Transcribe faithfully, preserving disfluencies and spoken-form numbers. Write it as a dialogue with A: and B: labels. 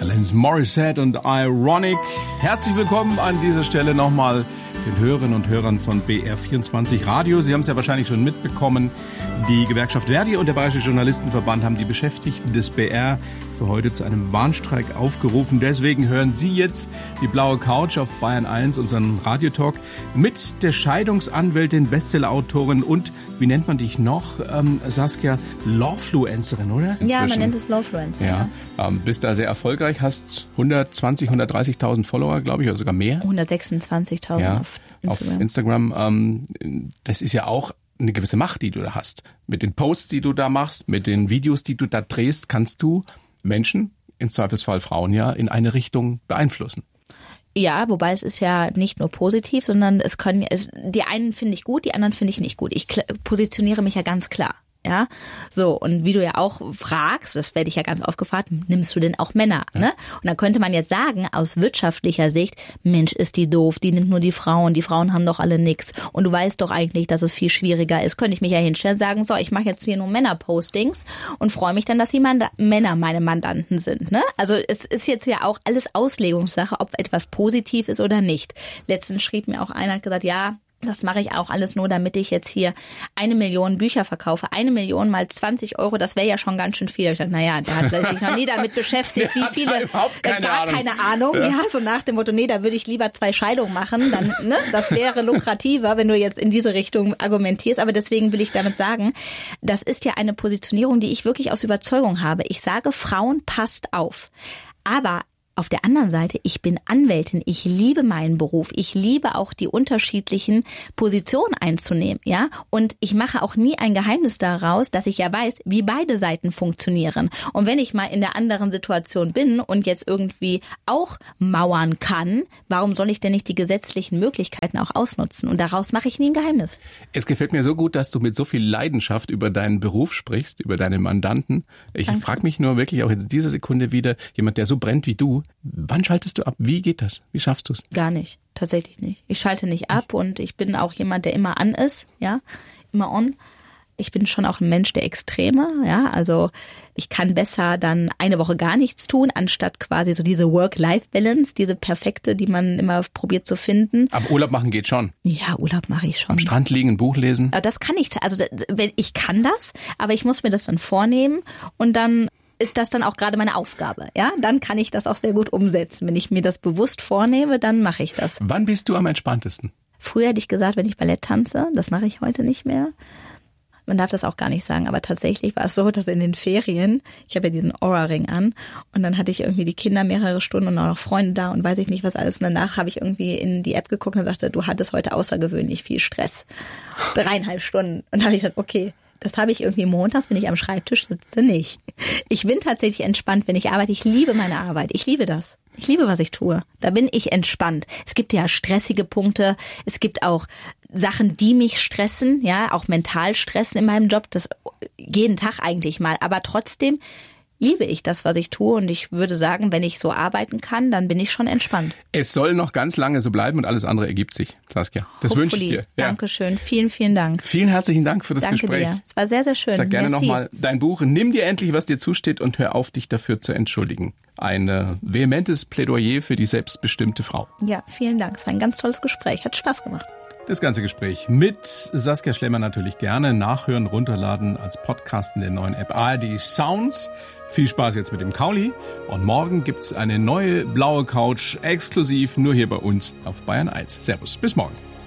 A: Alanis Morissette und Ironic. Herzlich willkommen an dieser Stelle nochmal den Hörerinnen und Hörern von B R vierundzwanzig Radio. Sie haben es ja wahrscheinlich schon mitbekommen, die Gewerkschaft Verdi und der Bayerische Journalistenverband haben die Beschäftigten des B R für heute zu einem Warnstreik aufgerufen. Deswegen hören Sie jetzt die blaue Couch auf Bayern eins, unseren Radiotalk, mit der Scheidungsanwältin, Bestsellerautorin und, wie nennt man dich noch, ähm, Saskia, Lawfluencerin, oder? Inzwischen.
B: Ja, man nennt es Lawfluencer.
A: Ja, ja. Ähm, bist da sehr erfolgreich, hast hundertzwanzig, hundertdreißigtausend Follower, glaube ich, oder sogar mehr.
B: hundertsechsundzwanzigtausend
A: ja,
B: auf Instagram.
A: Auf Instagram. Ähm, das ist ja auch eine gewisse Macht, die du da hast. Mit den Posts, die du da machst, mit den Videos, die du da drehst, kannst du Menschen, im Zweifelsfall Frauen ja, in eine Richtung beeinflussen.
B: Ja, wobei es ist ja nicht nur positiv, sondern es können, es, die einen finde ich gut, die anderen finde ich nicht gut. Ich kl- positioniere mich ja ganz klar. Ja, so, und wie du ja auch fragst, das werde ich ja ganz oft gefragt, nimmst du denn auch Männer, ja. ne? Und dann könnte man jetzt sagen, aus wirtschaftlicher Sicht, Mensch, ist die doof, die nimmt nur die Frauen, die Frauen haben doch alle nix. Und du weißt doch eigentlich, dass es viel schwieriger ist. Könnte ich mich ja hinstellen und sagen, so, ich mache jetzt hier nur Männer-Postings und freue mich dann, dass die Manda- Männer meine Mandanten sind, ne? Also es ist jetzt ja auch alles Auslegungssache, ob etwas positiv ist oder nicht. Letztens schrieb mir auch einer, hat gesagt, ja, das mache ich auch alles nur, damit ich jetzt hier eine Million Bücher verkaufe. Eine Million mal zwanzig Euro, das wäre ja schon ganz schön viel. Ich dachte, naja, der hat sich noch nie damit beschäftigt, wie viele,
A: hat überhaupt keine
B: gar
A: Ahnung.
B: keine Ahnung. Ja. ja, so nach dem Motto, nee, da würde ich lieber zwei Scheidungen machen. Dann, ne, das wäre lukrativer, wenn du jetzt in diese Richtung argumentierst. Aber deswegen will ich damit sagen, das ist ja eine Positionierung, die ich wirklich aus Überzeugung habe. Ich sage, Frauen, passt auf. Aber auf der anderen Seite, ich bin Anwältin, ich liebe meinen Beruf, ich liebe auch die unterschiedlichen Positionen einzunehmen, ja, und ich mache auch nie ein Geheimnis daraus, dass ich ja weiß, wie beide Seiten funktionieren. Und wenn ich mal in der anderen Situation bin und jetzt irgendwie auch mauern kann, warum soll ich denn nicht die gesetzlichen Möglichkeiten auch ausnutzen? Und daraus mache ich nie ein Geheimnis.
A: Es gefällt mir so gut, dass du mit so viel Leidenschaft über deinen Beruf sprichst, über deine Mandanten. Ich frage mich nur wirklich auch in dieser Sekunde wieder, jemand, der so brennt wie du, wann schaltest du ab? Wie geht das? Wie schaffst du es?
B: Gar nicht, tatsächlich nicht. Ich schalte nicht ab und ich bin auch jemand, der immer an ist, ja, immer on. Ich bin schon auch ein Mensch der Extreme, ja, also ich kann besser dann eine Woche gar nichts tun, anstatt quasi so diese Work-Life-Balance, diese perfekte, die man immer probiert zu finden.
A: Aber Urlaub machen geht schon.
B: Ja, Urlaub mache ich schon.
A: Am Strand liegen, ein Buch lesen.
B: Aber das kann ich, also ich kann das, aber ich muss mir das dann vornehmen und dann ist das dann auch gerade meine Aufgabe, ja? Dann kann ich das auch sehr gut umsetzen. Wenn ich mir das bewusst vornehme, dann mache ich das.
A: Wann bist du am entspanntesten?
B: Früher hätte ich gesagt, wenn ich Ballett tanze, das mache ich heute nicht mehr. Man darf das auch gar nicht sagen, aber tatsächlich war es so, dass in den Ferien, ich habe ja diesen Aura-Ring an und dann hatte ich irgendwie die Kinder mehrere Stunden und auch noch Freunde da und weiß ich nicht was alles. Und danach habe ich irgendwie in die App geguckt und sagte, du hattest heute außergewöhnlich viel Stress. Dreieinhalb Stunden. Und da habe ich gedacht, okay, das habe ich irgendwie montags, wenn ich am Schreibtisch sitze, nicht. Ich bin tatsächlich entspannt, wenn ich arbeite. Ich liebe meine Arbeit. Ich liebe das. Ich liebe, was ich tue. Da bin ich entspannt. Es gibt ja stressige Punkte. Es gibt auch Sachen, die mich stressen, ja, auch mental stressen in meinem Job. Das jeden Tag eigentlich mal. Aber trotzdem liebe ich das, was ich tue. Und ich würde sagen, wenn ich so arbeiten kann, dann bin ich schon entspannt.
A: Es soll noch ganz lange so bleiben und alles andere ergibt sich, Saskia. Das
B: Hopefully.
A: wünsche ich dir. Ja.
B: Dankeschön. Vielen, vielen Dank.
A: Vielen herzlichen Dank für das
B: Danke
A: Gespräch.
B: dir. Es war sehr, sehr schön.
A: Sag gerne
B: Merci.
A: nochmal dein Buch. Nimm dir endlich, was dir zusteht und hör auf, dich dafür zu entschuldigen. Ein äh, vehementes Plädoyer für die selbstbestimmte Frau.
B: Ja, vielen Dank. Es war ein ganz tolles Gespräch. Hat Spaß gemacht.
A: Das ganze Gespräch mit Saskia Schlemmer natürlich gerne nachhören, runterladen als Podcast in der neuen App A R D Sounds. Viel Spaß jetzt mit dem Kauli und morgen gibt's eine neue blaue Couch exklusiv nur hier bei uns auf Bayern eins. Servus, bis morgen.